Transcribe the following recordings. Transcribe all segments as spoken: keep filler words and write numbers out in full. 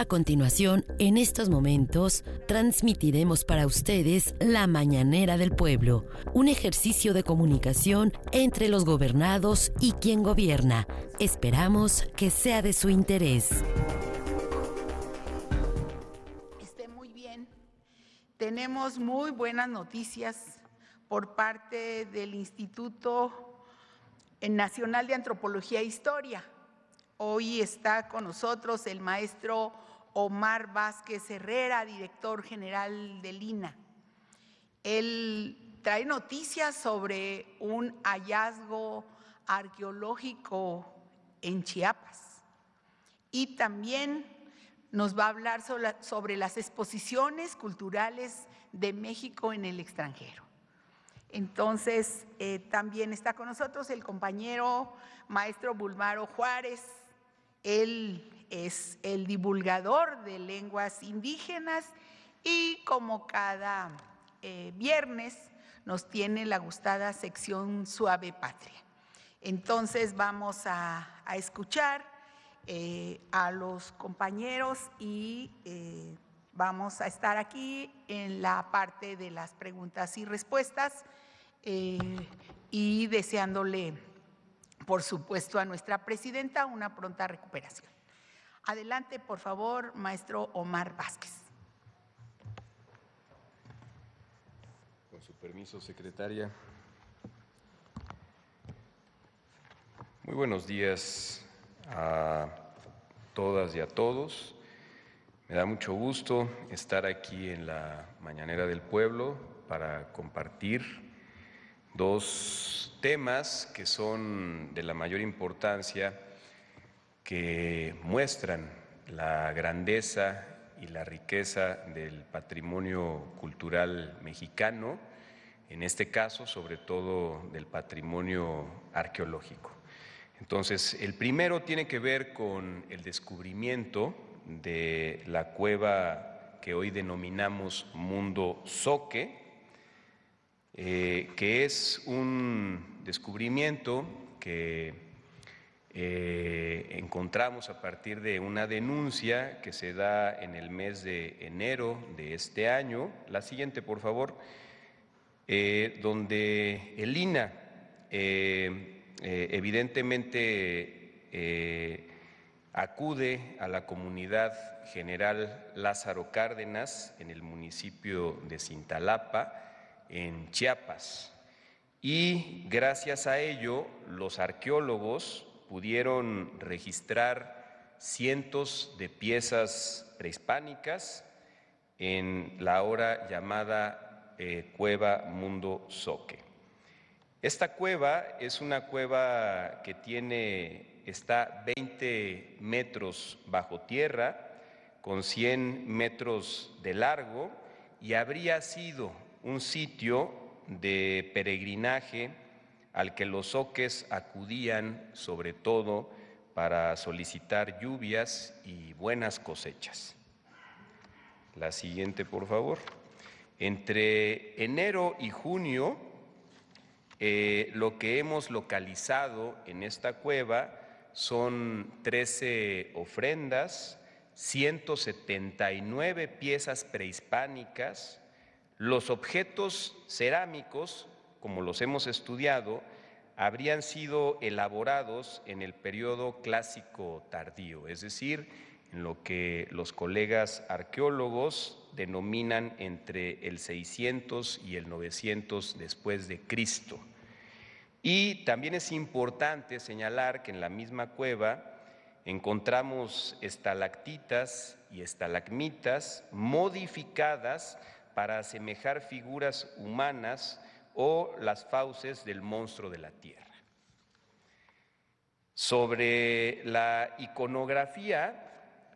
A continuación, en estos momentos, transmitiremos para ustedes La Mañanera del Pueblo, un ejercicio de comunicación entre los gobernados y quien gobierna. Esperamos que sea de su interés. Esté muy bien. Tenemos muy buenas noticias por parte del Instituto Nacional de Antropología e Historia. Hoy está con nosotros el maestro Omar Vázquez Herrera, director general del I N A. Él trae noticias sobre un hallazgo arqueológico en Chiapas y también nos va a hablar sobre las exposiciones culturales de México en el extranjero. Entonces, eh, también está con nosotros el compañero maestro Bulmaro Juárez. Él es el divulgador de lenguas indígenas y como cada eh, viernes nos tiene la gustada sección Suave Patria. Entonces vamos a, a escuchar eh, a los compañeros y eh, vamos a estar aquí en la parte de las preguntas y respuestas eh, y deseándole, por supuesto, a nuestra presidenta una pronta recuperación. Adelante, por favor, maestro Omar Vázquez. Con su permiso, secretaria. Muy buenos días a todas y a todos. Me da mucho gusto estar aquí en la Mañanera del Pueblo para compartir dos temas que son de la mayor importancia, que muestran la grandeza y la riqueza del patrimonio cultural mexicano, en este caso, sobre todo, del patrimonio arqueológico. Entonces, el primero tiene que ver con el descubrimiento de la cueva que hoy denominamos Mundo Zoque, Eh, que es un descubrimiento que eh, encontramos a partir de una denuncia que se da en el mes de enero de este año. La siguiente, por favor, eh, donde el I N A eh, eh, evidentemente eh, acude a la comunidad general Lázaro Cárdenas en el municipio de Cintalapa, en Chiapas, y gracias a ello los arqueólogos pudieron registrar cientos de piezas prehispánicas en la ahora llamada eh, Cueva Mundo Zoque. Esta cueva es una cueva que tiene, está veinte metros bajo tierra, con cien metros de largo, y habría sido un sitio de peregrinaje al que los zoques acudían sobre todo para solicitar lluvias y buenas cosechas. La siguiente, por favor. Entre enero y junio, eh, lo que hemos localizado en esta cueva son trece ofrendas, ciento setenta y nueve piezas prehispánicas. Los objetos cerámicos, como los hemos estudiado, habrían sido elaborados en el periodo clásico tardío, es decir, en lo que los colegas arqueólogos denominan entre el seiscientos y el novecientos después de Cristo. Y también es importante señalar que en la misma cueva encontramos estalactitas y estalagmitas modificadas para asemejar figuras humanas o las fauces del monstruo de la tierra. Sobre la iconografía,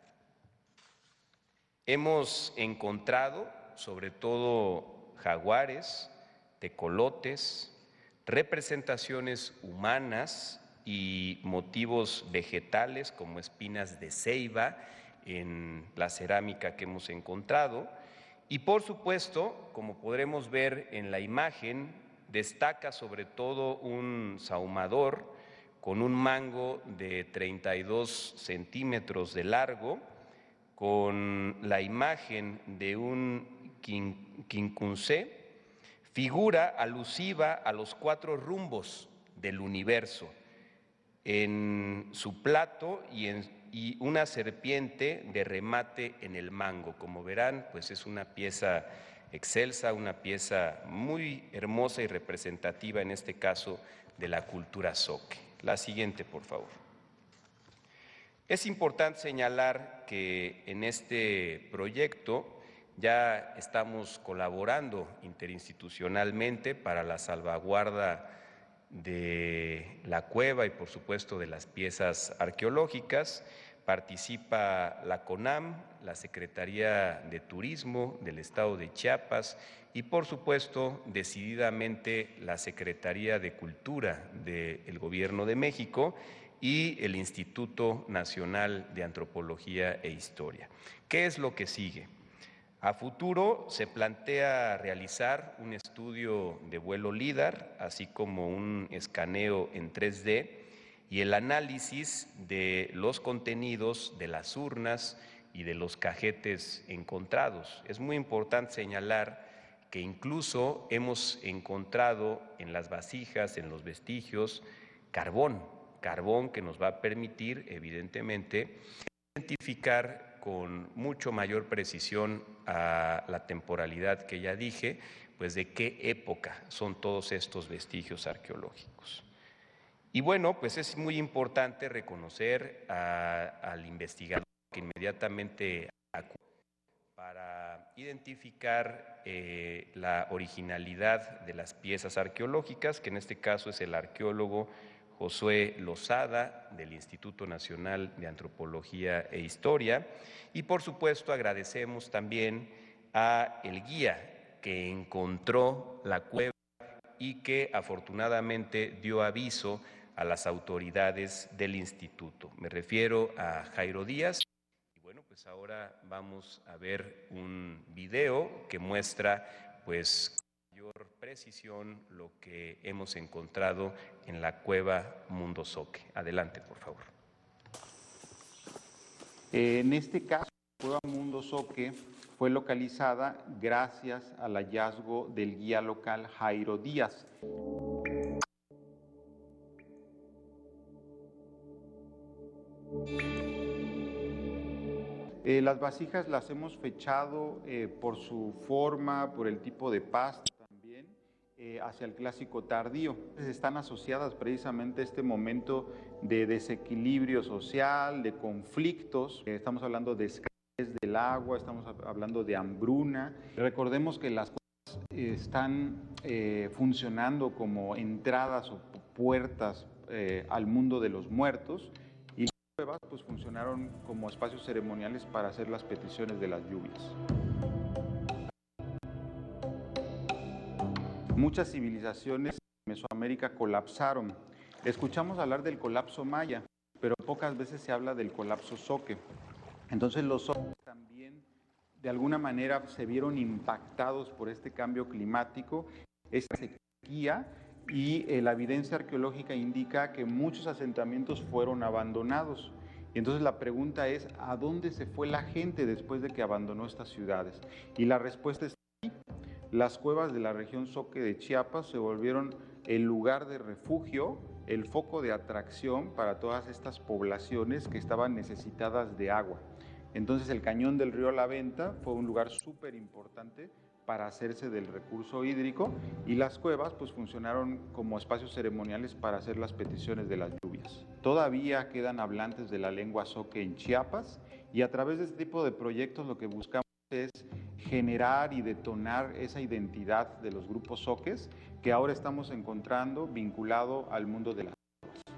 hemos encontrado sobre todo jaguares, tecolotes, representaciones humanas y motivos vegetales como espinas de ceiba en la cerámica que hemos encontrado. Y por supuesto, como podremos ver en la imagen, destaca sobre todo un sahumador con un mango de treinta y dos centímetros de largo, con la imagen de un quincuncé, figura alusiva a los cuatro rumbos del universo en su plato y, en, y una serpiente de remate en el mango. Como verán, pues es una pieza excelsa, una pieza muy hermosa y representativa en este caso de la cultura zoque. La siguiente, por favor. Es importante señalar que en este proyecto ya estamos colaborando interinstitucionalmente para la salvaguarda de la cueva y por supuesto de las piezas arqueológicas. Participa la CONAM, la Secretaría de Turismo del Estado de Chiapas y por supuesto decididamente la Secretaría de Cultura del Gobierno de México y el Instituto Nacional de Antropología e Historia. ¿Qué es lo que sigue? A futuro se plantea realizar un estudio de vuelo LIDAR, así como un escaneo en tres D y el análisis de los contenidos de las urnas y de los cajetes encontrados. Es muy importante señalar que incluso hemos encontrado en las vasijas, en los vestigios, carbón, carbón que nos va a permitir, evidentemente, identificar con mucho mayor precisión a la temporalidad que ya dije, pues de qué época son todos estos vestigios arqueológicos. Y bueno, pues es muy importante reconocer a, al investigador que inmediatamente acudió para identificar eh, la originalidad de las piezas arqueológicas, que en este caso es el arqueólogo Josué Lozada, del Instituto Nacional de Antropología e Historia, y por supuesto agradecemos también a el guía que encontró la cueva y que afortunadamente dio aviso a las autoridades del instituto. Me refiero a Jairo Díaz. Y bueno, pues ahora vamos a ver un video que muestra pues mayor precisión lo que hemos encontrado en la cueva Mundo Zoque. Adelante, por favor. En este caso, la cueva Mundo Zoque fue localizada gracias al hallazgo del guía local Jairo Díaz. Eh, las vasijas las hemos fechado eh, por su forma, por el tipo de pasta también, eh, hacia el clásico tardío. Están asociadas precisamente a este momento de desequilibrio social, de conflictos. Eh, estamos hablando de escasez del agua, estamos hablando de hambruna. Recordemos que las cuevas eh, están eh, funcionando como entradas o puertas eh, al mundo de los muertos. Cuevas pues funcionaron como espacios ceremoniales para hacer las peticiones de las lluvias. Muchas civilizaciones en Mesoamérica colapsaron. Escuchamos hablar del colapso maya, pero pocas veces se habla del colapso zoque. Entonces los zoques también de alguna manera se vieron impactados por este cambio climático, esta sequía. Y eh, la evidencia arqueológica indica que muchos asentamientos fueron abandonados. Y entonces la pregunta es, ¿a dónde se fue la gente después de que abandonó estas ciudades? Y la respuesta es sí. Las cuevas de la región Zoque de Chiapas se volvieron el lugar de refugio, el foco de atracción para todas estas poblaciones que estaban necesitadas de agua. Entonces el cañón del río La Venta fue un lugar súper importante para hacerse del recurso hídrico y las cuevas pues funcionaron como espacios ceremoniales para hacer las peticiones de las lluvias. Todavía quedan hablantes de la lengua zoque en Chiapas y a través de este tipo de proyectos lo que buscamos es generar y detonar esa identidad de los grupos zoques que ahora estamos encontrando vinculado al mundo de las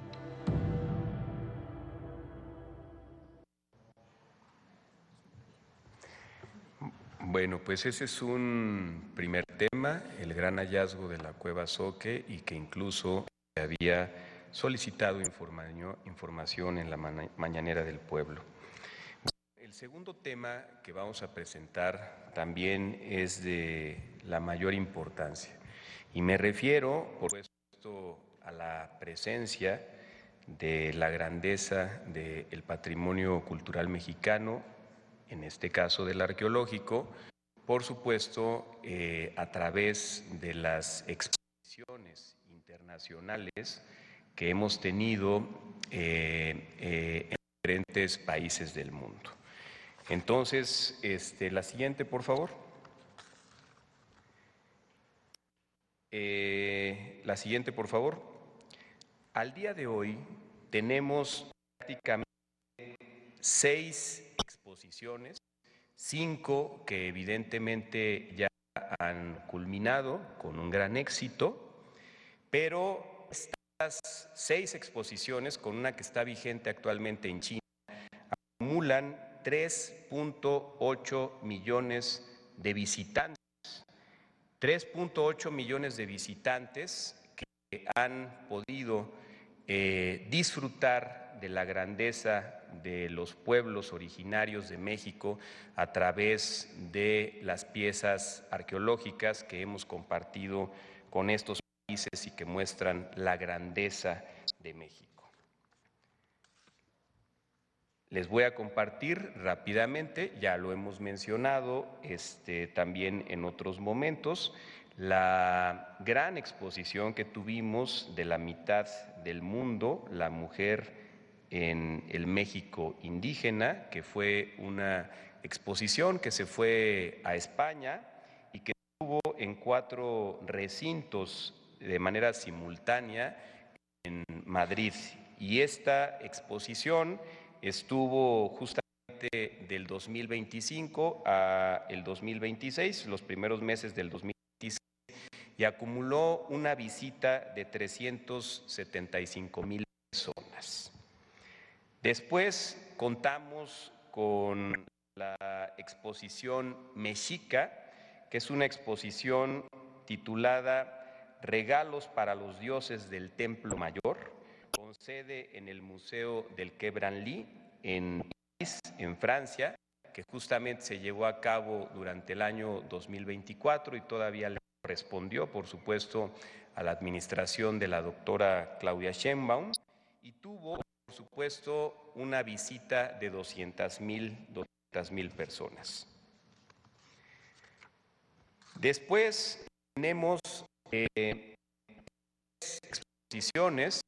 Bueno, pues ese es un primer tema, el gran hallazgo de la cueva Zoque y que incluso se había solicitado información en la mañanera del pueblo. El segundo tema que vamos a presentar también es de la mayor importancia y me refiero, por supuesto, a la presencia de la grandeza del patrimonio cultural mexicano en este caso del arqueológico, por supuesto, eh, a través de las exposiciones internacionales que hemos tenido eh, eh, en diferentes países del mundo. Entonces, este, la siguiente, por favor. Eh, la siguiente, por favor. Al día de hoy tenemos prácticamente seis exposiciones, cinco que evidentemente ya han culminado con un gran éxito, pero estas seis exposiciones, con una que está vigente actualmente en China, acumulan tres punto ocho millones de visitantes, tres punto ocho millones de visitantes que han podido eh, disfrutar de la grandeza de los pueblos originarios de México a través de las piezas arqueológicas que hemos compartido con estos países y que muestran la grandeza de México. Les voy a compartir rápidamente, ya lo hemos mencionado este, también en otros momentos, la gran exposición que tuvimos de la mitad del mundo, la mujer en el México indígena, que fue una exposición que se fue a España y que estuvo en cuatro recintos de manera simultánea en Madrid. Y esta exposición estuvo justamente del dos mil veinticinco al dos mil veintiséis, los primeros meses del dos mil veintiséis, y acumuló una visita de trescientos setenta y cinco mil personas. Después contamos con la exposición Mexica, que es una exposición titulada Regalos para los dioses del Templo Mayor, con sede en el Museo del Quai Branly en París, en Francia, que justamente se llevó a cabo durante el año dos mil veinticuatro y todavía le respondió, por supuesto, a la administración de la doctora Claudia Sheinbaum, y tuvo, por supuesto, una visita de doscientas mil personas. Después tenemos eh, exposiciones.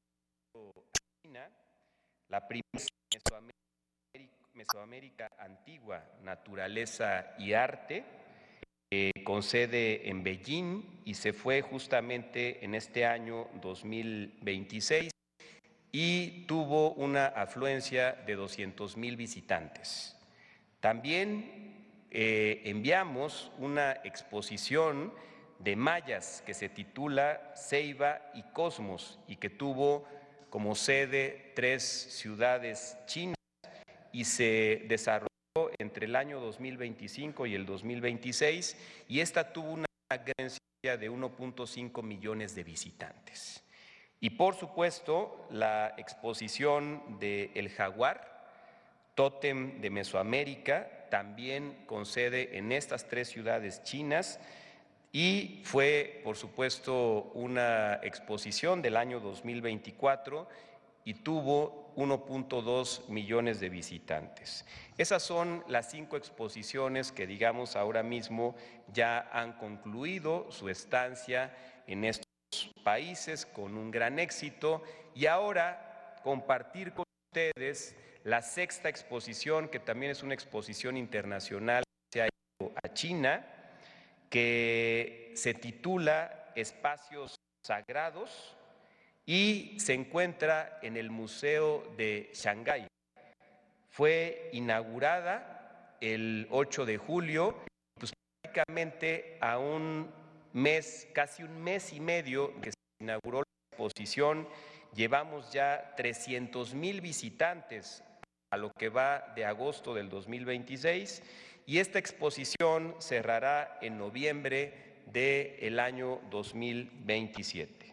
La primera es Mesoamérica, Mesoamérica Antigua, Naturaleza y Arte, eh, con sede en Beijing, y se fue justamente en este año dos mil veintiséis y tuvo una afluencia de doscientos mil visitantes. También eh, enviamos una exposición de mayas que se titula Ceiba y Cosmos y que tuvo como sede tres ciudades chinas y se desarrolló entre el año dos mil veinticinco y el dos mil veintiséis, y esta tuvo una ganancia de uno punto cinco millones de visitantes. Y por supuesto, la exposición de El Jaguar, tótem de Mesoamérica, también con sede en estas tres ciudades chinas, y fue, por supuesto, una exposición del año dos mil veinticuatro y tuvo uno punto dos millones de visitantes. Esas son las cinco exposiciones que, digamos, ahora mismo ya han concluido su estancia en estos países con un gran éxito, y ahora compartir con ustedes la sexta exposición, que también es una exposición internacional que se ha ido a China, que se titula Espacios Sagrados y se encuentra en el Museo de Shanghái. Fue inaugurada el ocho de julio, pues prácticamente a un mes, casi un mes y medio que se inauguró la exposición, llevamos ya trescientos mil visitantes a lo que va de agosto del dos mil veintiséis, y esta exposición cerrará en noviembre del año dos mil veintisiete.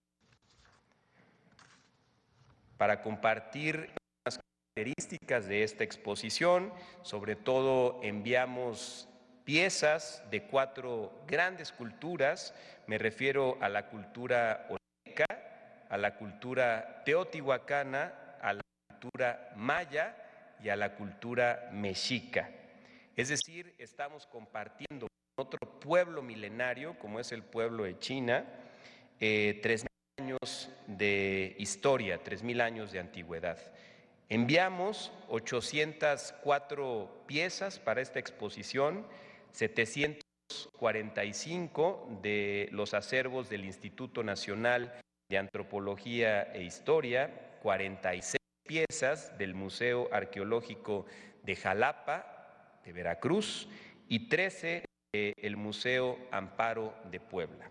Para compartir las características de esta exposición, sobre todo enviamos piezas de cuatro grandes culturas. Me refiero a la cultura olmeca, a la cultura teotihuacana, a la cultura maya y a la cultura mexica. Es decir, estamos compartiendo con otro pueblo milenario, como es el pueblo de China, eh, tres mil años de historia, tres mil años de antigüedad. Enviamos ochocientas cuatro piezas para esta exposición, setecientas cuarenta y cinco de los acervos del Instituto Nacional de Antropología e Historia, cuarenta y seis piezas del Museo Arqueológico de Jalapa, de Veracruz, y trece del Museo Amparo de Puebla.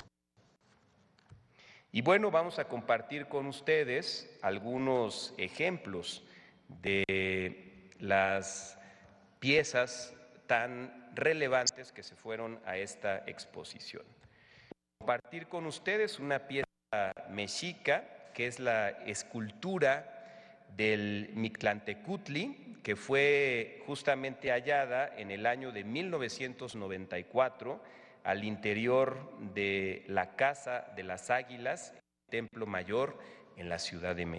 Y bueno, vamos a compartir con ustedes algunos ejemplos de las piezas tan relevantes que se fueron a esta exposición. Compartir con ustedes una pieza mexica, que es la escultura del Mictlantecutli, que fue justamente hallada en el año de mil novecientos noventa y cuatro al interior de la Casa de las Águilas, el Templo Mayor en la Ciudad de México.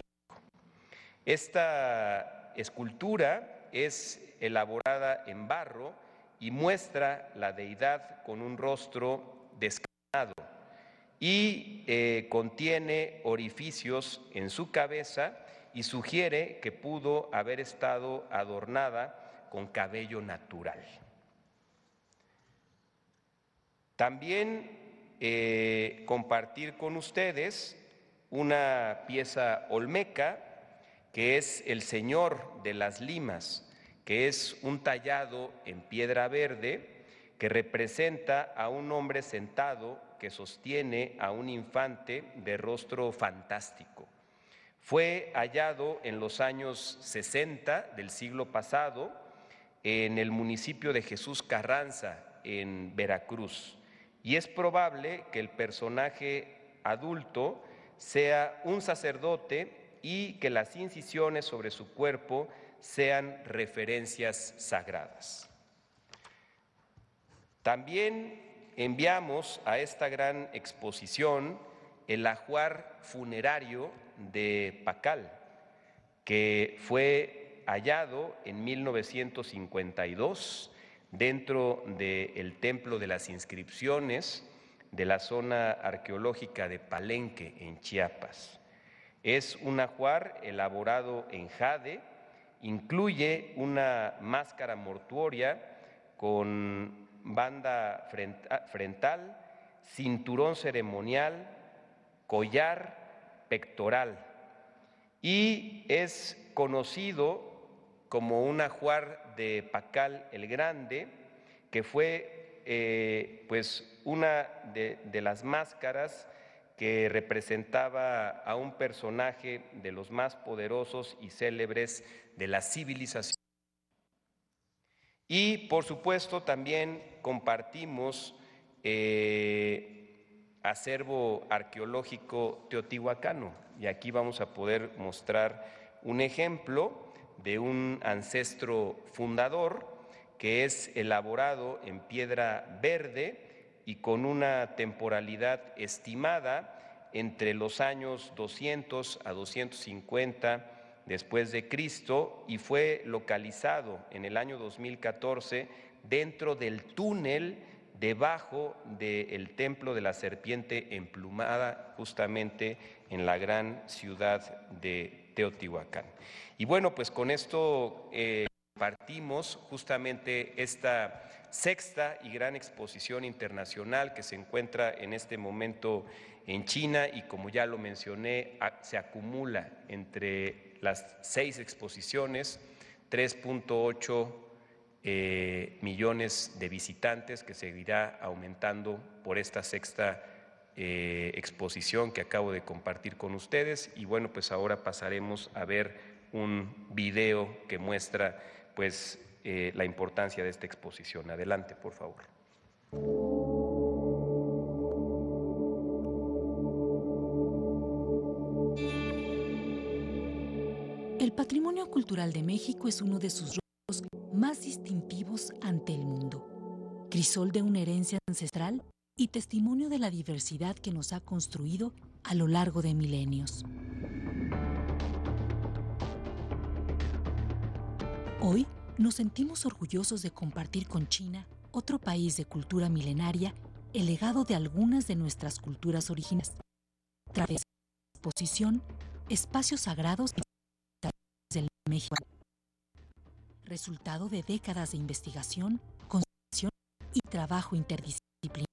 Esta escultura es elaborada en barro y muestra la deidad con un rostro descarnado y eh, contiene orificios en su cabeza y sugiere que pudo haber estado adornada con cabello natural. También eh, compartir con ustedes una pieza olmeca que es el Señor de las Limas, que es un tallado en piedra verde que representa a un hombre sentado que sostiene a un infante de rostro fantástico. Fue hallado en los años sesenta del siglo pasado en el municipio de Jesús Carranza, en Veracruz. Y es probable que el personaje adulto sea un sacerdote y que las incisiones sobre su cuerpo sean referencias sagradas. También enviamos a esta gran exposición el ajuar funerario de Pacal, que fue hallado en mil novecientos cincuenta y dos dentro del Templo de las Inscripciones de la zona arqueológica de Palenque, en Chiapas. Es un ajuar elaborado en jade, incluye una máscara mortuoria con banda frontal, cinturón ceremonial, collar, pectoral, y es conocido como un ajuar de Pacal el Grande, que fue eh, pues una de, de las máscaras que representaba a un personaje de los más poderosos y célebres de la civilización. Y por supuesto también compartimos eh, acervo arqueológico teotihuacano, y aquí vamos a poder mostrar un ejemplo de un ancestro fundador que es elaborado en piedra verde y con una temporalidad estimada entre los años doscientos a doscientos cincuenta después de Cristo, y fue localizado en el año dos mil catorce dentro del túnel debajo del Templo de la Serpiente Emplumada, justamente en la gran ciudad de Teotihuacán. Y bueno, pues con esto eh, partimos justamente esta sexta y gran exposición internacional que se encuentra en este momento en China, y como ya lo mencioné, se acumula entre las seis exposiciones tres punto ocho eh, millones de visitantes, que seguirá aumentando por esta sexta eh, exposición que acabo de compartir con ustedes. Y bueno, pues ahora pasaremos a ver un video que muestra pues eh, la importancia de esta exposición. Adelante, por favor. El patrimonio cultural de México es uno de sus rasgos más distintivos ante el mundo, crisol de una herencia ancestral y testimonio de la diversidad que nos ha construido a lo largo de milenios. Hoy nos sentimos orgullosos de compartir con China, otro país de cultura milenaria, el legado de algunas de nuestras culturas originales. A través de la exposición Espacios Sagrados del México, resultado de décadas de investigación, conservación y trabajo interdisciplinario.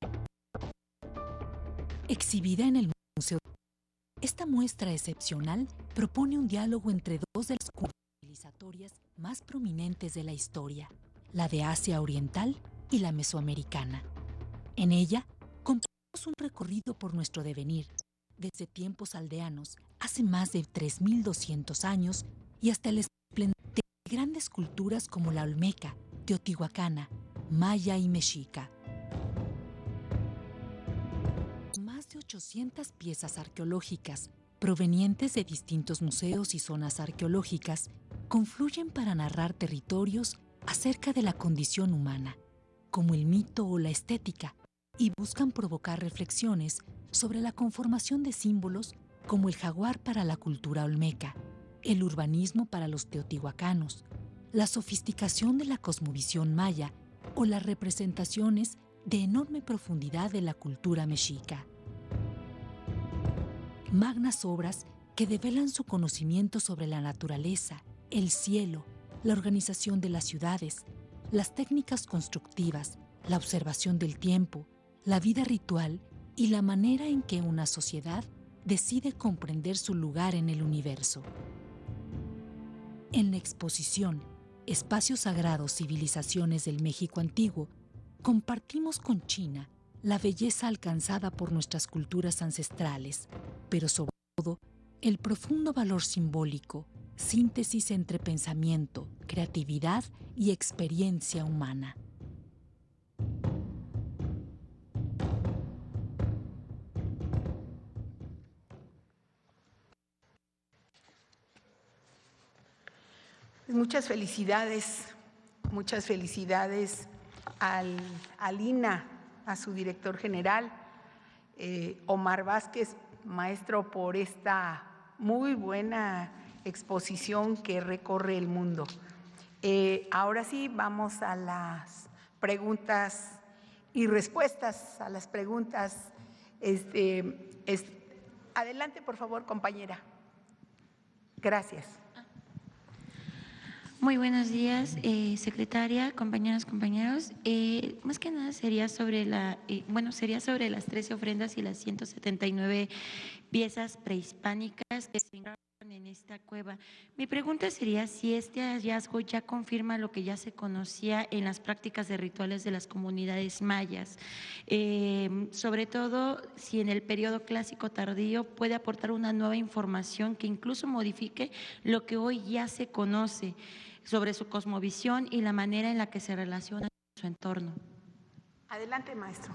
Exhibida en el Museo, esta muestra excepcional propone un diálogo entre dos de las culturas civilizatorias más prominentes de la historia, la de Asia Oriental y la mesoamericana. En ella, compartimos un recorrido por nuestro devenir, desde tiempos aldeanos, hace más de tres mil doscientos años, y hasta el esplendor de grandes culturas como la olmeca, teotihuacana, maya y mexica. Más de ochocientas piezas arqueológicas, provenientes de distintos museos y zonas arqueológicas, confluyen para narrar territorios acerca de la condición humana, como el mito o la estética, y buscan provocar reflexiones sobre la conformación de símbolos como el jaguar para la cultura olmeca, el urbanismo para los teotihuacanos, la sofisticación de la cosmovisión maya o las representaciones de enorme profundidad de la cultura mexica. Magnas obras que develan su conocimiento sobre la naturaleza, el cielo, la organización de las ciudades, las técnicas constructivas, la observación del tiempo, la vida ritual y la manera en que una sociedad decide comprender su lugar en el universo. En la exposición Espacios Sagrados, Civilizaciones del México Antiguo, compartimos con China la belleza alcanzada por nuestras culturas ancestrales, pero sobre todo el profundo valor simbólico, síntesis entre pensamiento, creatividad y experiencia humana. Muchas felicidades, muchas felicidades al, al I N A, a su director general, eh, Omar Vázquez, maestro, por esta muy buena exposición que recorre el mundo. Eh, ahora sí, vamos a las preguntas y respuestas a las preguntas. Este, es, adelante, por favor, compañera. Gracias. Muy buenos días, eh, secretaria, compañeras, compañeros. Eh, más que nada sería sobre la, eh, bueno, sería sobre las trece ofrendas y las ciento setenta y nueve piezas prehispánicas que se encontraron en esta cueva. Mi pregunta sería si este hallazgo ya confirma lo que ya se conocía en las prácticas de rituales de las comunidades mayas, eh, sobre todo si en el periodo clásico tardío puede aportar una nueva información que incluso modifique lo que hoy ya se conoce sobre su cosmovisión y la manera en la que se relaciona con su entorno. Adelante, maestro.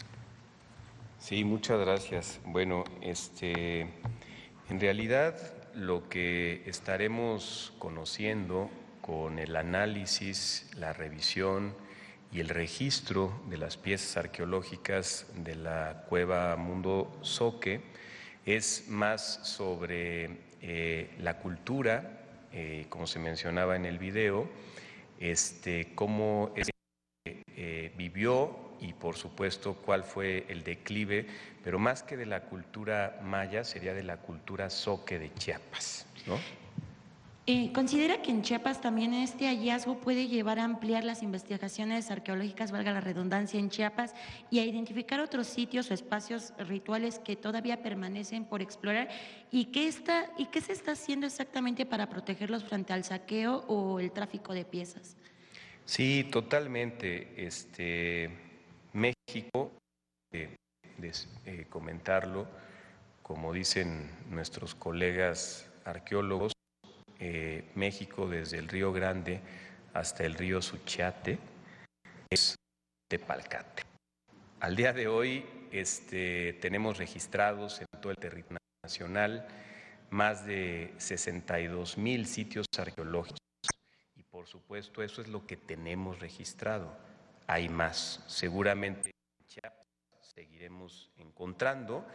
Sí, muchas gracias. Bueno, este, en realidad lo que estaremos conociendo con el análisis, la revisión y el registro de las piezas arqueológicas de la cueva Mundo Zoque es más sobre eh, la cultura, eh, como se mencionaba en el video, este, cómo es, eh, vivió y por supuesto cuál fue el declive, pero más que de la cultura maya sería de la cultura zoque de Chiapas, ¿no? Eh, ¿Considera que en Chiapas también este hallazgo puede llevar a ampliar las investigaciones arqueológicas, valga la redundancia, en Chiapas y a identificar otros sitios o espacios rituales que todavía permanecen por explorar? ¿Y qué, está, y qué se está haciendo exactamente para protegerlos frente al saqueo o el tráfico de piezas? Sí, totalmente. Este, México, eh, des, eh, comentarlo, como dicen nuestros colegas arqueólogos, Eh, México desde el Río Grande hasta el río Suchiate es Tepalcate. Al día de hoy este, tenemos registrados en todo el territorio nacional más de sesenta y dos mil sitios arqueológicos y por supuesto eso es lo que tenemos registrado. Hay más, seguramente en Chiapas seguiremos encontrando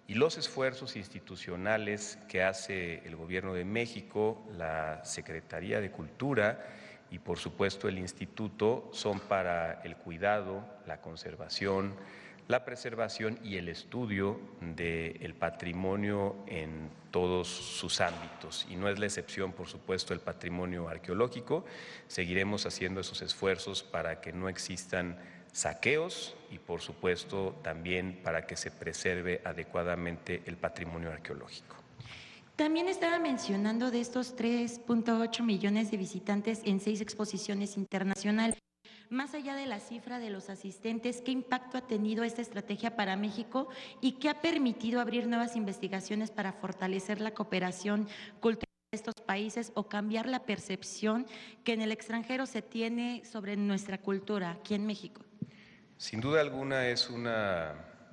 y los esfuerzos institucionales que hace el Gobierno de México, la Secretaría de Cultura y por supuesto el Instituto son para el cuidado, la conservación, la preservación y el estudio del patrimonio en todos sus ámbitos. Y no es la excepción, por supuesto, el patrimonio arqueológico. Seguiremos haciendo esos esfuerzos para que no existan saqueos y, por supuesto, también para que se preserve adecuadamente el patrimonio arqueológico. También estaba mencionando de estos tres punto ocho millones de visitantes en seis exposiciones internacionales. Más allá de la cifra de los asistentes, ¿qué impacto ha tenido esta estrategia para México y qué ha permitido abrir nuevas investigaciones para fortalecer la cooperación cultural de estos países o cambiar la percepción que en el extranjero se tiene sobre nuestra cultura aquí en México? Sin duda alguna es una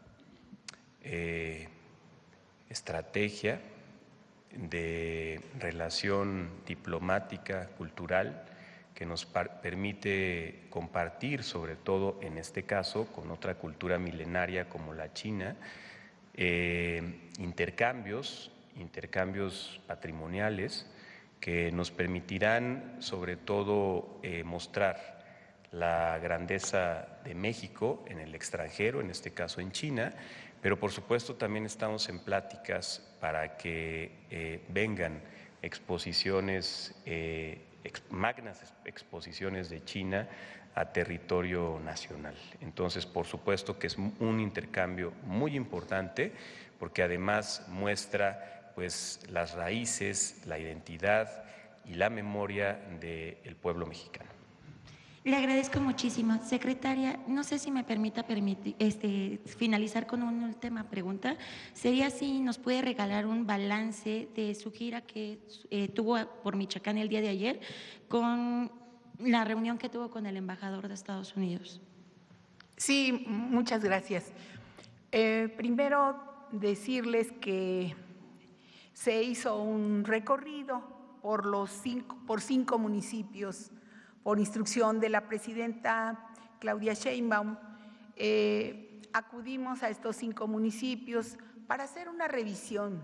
eh, estrategia de relación diplomática, cultural, que nos permite compartir, sobre todo en este caso, con otra cultura milenaria como la China, eh, intercambios, intercambios patrimoniales que nos permitirán, sobre todo, eh, mostrar la grandeza de México en el extranjero, en este caso en China, pero por supuesto también estamos en pláticas para que eh, vengan exposiciones eh, magnas exposiciones de China a territorio nacional. Entonces, por supuesto que es un intercambio muy importante porque además muestra pues las raíces, la identidad y la memoria del pueblo mexicano. Le agradezco muchísimo. Secretaria, no sé si me permita permitir, este, finalizar con una última pregunta. Sería si nos puede regalar un balance de su gira que eh, tuvo por Michoacán el día de ayer con la reunión que tuvo con el embajador de Estados Unidos. Sí, muchas gracias. Eh, primero decirles que se hizo un recorrido por, los cinco, por cinco municipios por instrucción de la presidenta Claudia Sheinbaum. Eh, acudimos a estos cinco municipios para hacer una revisión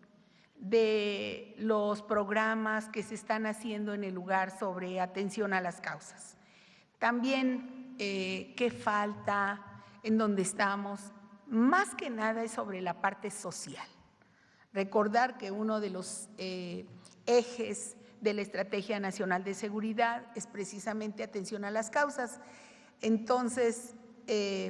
de los programas que se están haciendo en el lugar sobre atención a las causas. También eh, qué falta, en dónde estamos, más que nada es sobre la parte social. Recordar que uno de los eh, ejes de la Estrategia Nacional de Seguridad es precisamente atención a las causas. Entonces, eh,